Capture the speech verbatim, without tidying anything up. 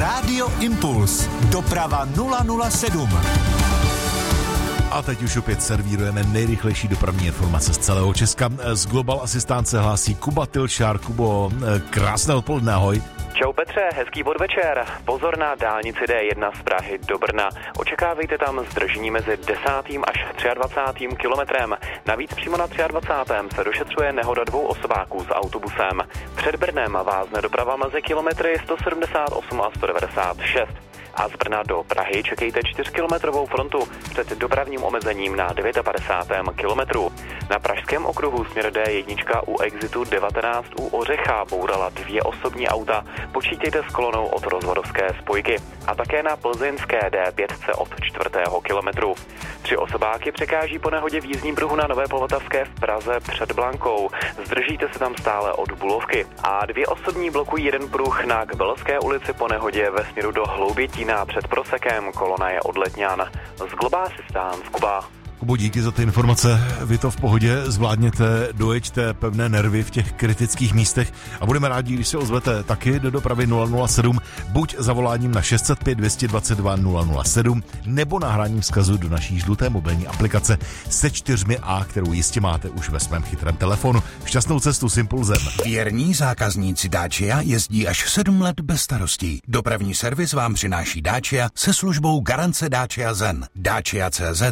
Rádio Impuls. Doprava nula nula sedm. A teď už opět servírujeme nejrychlejší dopravní informace z celého Česka. Z Global Assistance se hlásí Kuba Tilšár. Kubo, krásné odpoledne, ahoj. Čau Petře, hezký podvečer. Pozor na dálnici D jedna z Prahy do Brna. Očekávejte tam zdržení mezi desátým až dvacátým třetím kilometrem. Navíc přímo na dvacátém třetím se došetřuje nehoda dvou osobáků s autobusem. Před Brnem vázne doprava mezi kilometry sto sedmdesát osm a sto devadesát šest. A z Brna do Prahy čekejte čtyřkilometrovou frontu před dopravním omezením na padesátém devátém kilometru. Na pražském okruhu směr D jedna u exitu devatenáct u Ořecha bourala dvě osobní auta. Počítejte s kolonou od rozvodovské spojky. A také na plzeňské D pět od čtvrtého kilometru. Tři osobáky překáží po nehodě v jízdním pruhu na Nové Povltavské v Praze před Blankou. Zdržíte se tam stále od Bulovky. A dvě osobní blokují jeden pruh na Kbelské ulici po nehodě ve směru do Hloubětína před Prosekem. Kolona je od Letňan. Z Global Assistance Kuba. Kubo, díky za ty informace. Vy to v pohodě zvládněte, dojeďte pevné nervy v těch kritických místech a budeme rádi, když se ozvete taky do dopravy nula nula sedm, buď zavoláním na šest set pět dvě dvacet dva nula nula sedm, nebo nahráním vzkazu do naší žluté mobilní aplikace se čtyřmi A, kterou jistě máte už ve svém chytrém telefonu. Šťastnou cestu s Impulzem. Věrní zákazníci Dacia jezdí až sedm let bez starostí. Dopravní servis vám přináší Dacia se službou garance Dacia Zen. Dacia tečka cé zet